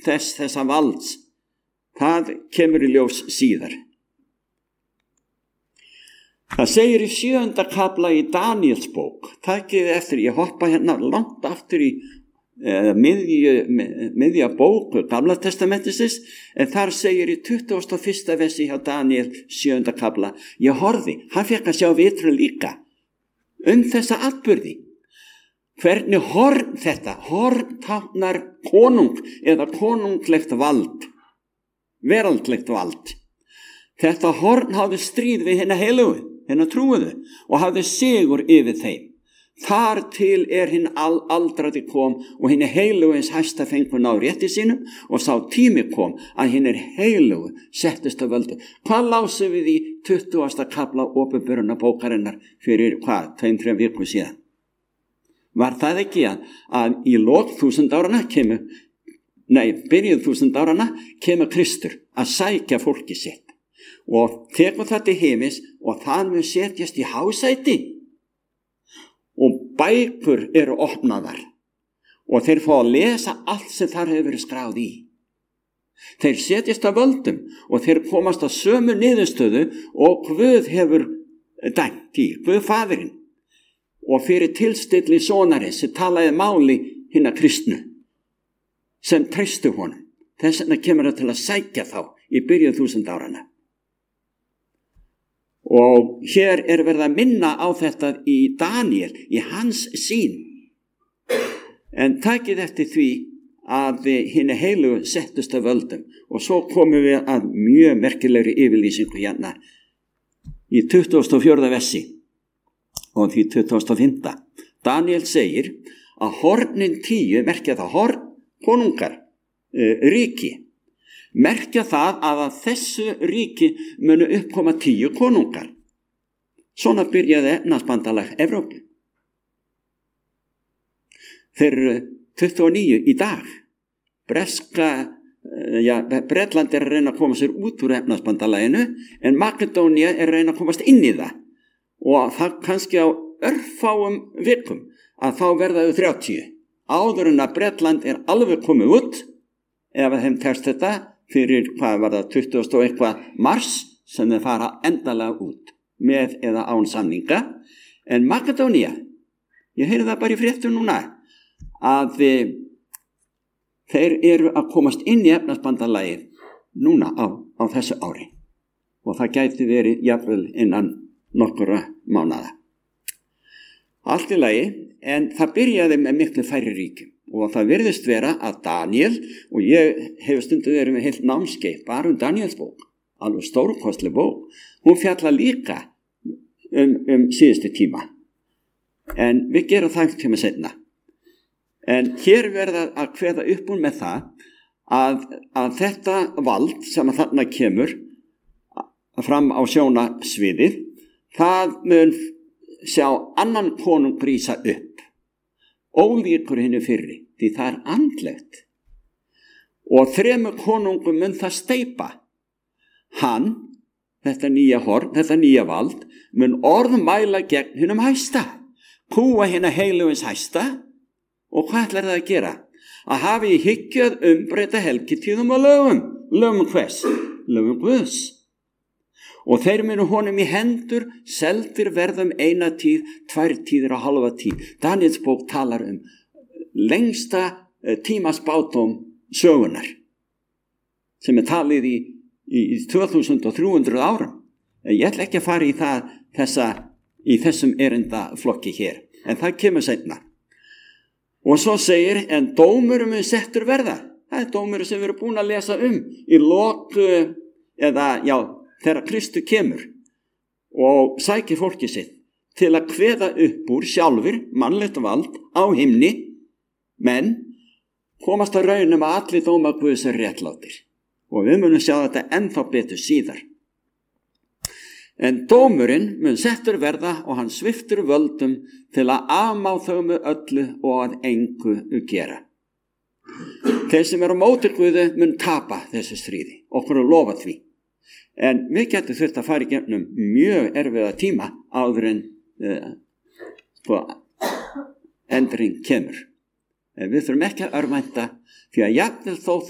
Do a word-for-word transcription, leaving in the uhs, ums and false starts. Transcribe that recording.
þess þessa valds, það kemur í ljós síðar. Það segir í sjöunda kafla í Daníels bók, takið eftir, ég hoppa hérna langt aftur í eh, miðju, miðja bók Gamla testamentisins, en þar segir í tuttugasta og fyrsta versi hjá Daníel sjöunda kafla, ég horfði, hann fekk að sjá vitrun líka um þessa atburði. Hvernig horn þetta? Horn táknar konung eða konunglegt vald, veraldlegt vald. Þetta horn hafði stríð við hina heilugu, hina trúuðu, og hafði sigur yfir þeim. Þar til er hinn aldraði kom og hinn heilugu eins hæsta fengun á rétti sínum, og sá tími kom að hinn heilugu settist að völdu. Hvað lásum við í tuttugasta kafla opinberuna bókarinnar fyrir hvað, tveim, þrem viku síðan? Var það ekki að, að í lok þúsund árana kemur, nei, byrjuð þúsund árana kemur Kristur að sækja fólki sitt og tekur það til heimis og það mun setjast í hásæti og bækur eru opnaðar og þeir fá að lesa allt sem þar hefur verið skráð í. Þeir setjast að völdum og þeir komast að sömu niðurstöðu og Guð hefur dæmt í, Guð faðirinn, og fyrir tilstilli sonarins sem talaði máli hinna kristnu sem treystu honum. Þess vegna kemur það til að sækja þá í byrjuð þúsund árana. Og hér er verið að minna á þetta í Daníel, í hans sýn. En takið eftir því að hinni heilugu settust að völdum, og svo komum við að mjög merkilegri yfirlýsingu hérna í tuttugasta og fjórða versi og því tuttugasta og fimmta. Daníel segir að hornin tíu, merkja það horn, konungar, uh, ríki, merkja það að að þessu ríki munu uppkoma tíu konungar. Svona byrjaði efnahagsbandalag Evrópu. Þeir eru tuttugu og níu í dag. Breska, ja, Bretland er að reyna að koma sér út úr efnahagsbandalaginu, en Makedónia er að reyna að komast inn í það. Og það kannski á örfáum vikum að þá verða þau þrjátíu. Áður en að Bretland er alveg komið út, ef þeim tekst þetta, fyrir hvað var það tuttugasta og eitthvað mars sem þeir fara endalega út með eða án samninga. En Makedónia, ég heyri það bara í fréttum núna, að þeir eru að komast inn í efnahagsbandalagið núna á, á þessu ári, og það gæti verið jafnvel innan nokkura mánaða. Allt í lagi, en það byrjaði með miklu færri ríkjum. Og það virðist vera að Daníel, og ég hef stundu verið með heilt námskeið bara um Daníels bók, alveg stórkostleg bók, hún fjalla líka um, um síðustu tíma. En við gerum það tíma seinna. En hér verða að kveða upp úr með það að, að þetta vald sem að þarna kemur fram á sjónasviðið, það mun sjá annan konung rísa upp. Ólíkur hinni fyrri, því það er andlegt. Og þremur konungum mun það steypa. Hann, þetta nýja horn, þetta nýja vald, mun orðmæla gegn hinum hæsta, kúa hina heiluguns hæsta, og hvað ætlar það að gera? Að hafi í hyggju að umbreyta helgitíðum og lögum. Lögum hvers? Lögum Guðs. Og þeir munu honum í hendur, seldir verðum eina tíð, tvær tíðir og halva tíð. Daníels bók talar um lengsta tímaspátum sögunar, sem er talið í, í, í tvö þúsund þrjú hundruð árum. Ég ætla ekki að fara í það þessa, í þessum erindaflokki hér, en það kemur seinna. Og svo segir, en dómurum er settur verða. Það er dómurum sem við erum búin að lesa um í lok, eða já, þegar Kristur kemur og sækir fólki sitt til að kveða upp úr sjálfur mannlegt vald á himni, menn komast að raunum að allir dómar Guðs er réttlátir, og við munum sjá þetta ennþá betur síðar. En dómurinn mun settur verða og hann sviftur völdum til að afmá þau með öllu og að engu gera. Þeir sem eru á móti Guði mun tapa þessu stríði, okkur er lofað því. En við getum þurft að fara í gegnum mjög erfiða tíma áður en uh, sko, endring kemur. En við þurfum ekki að örvænta, því að jafnvel þó